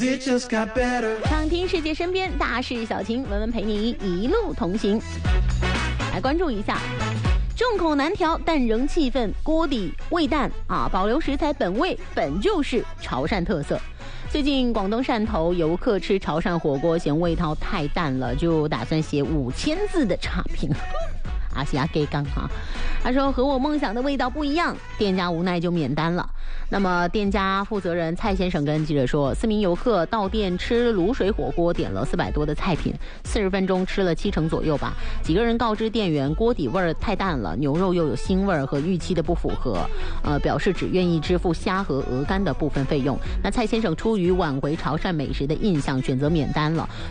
畅听世界身边大事小情，文文陪你一路同行。来关注一下，众口难调但仍气愤，锅底味淡啊，保留食材本味本就是潮汕特色。最近广东汕头游客吃潮汕火锅嫌味道太淡了，就打算写5000字的差评。阿西亚给刚哈，他说和我梦想的味道不一样，店家无奈就免单了。那么店家负责人蔡先生跟记者说，4名游客到店吃卤水火锅，点了400多的菜品，40分钟吃了70%左右吧。几个人告知店员锅底味儿太淡了，牛肉又有腥味儿和预期的不符合，表示只愿意支付虾和鹅肝的部分费用。那蔡先生出于挽回潮汕美食的印象，选择免单了。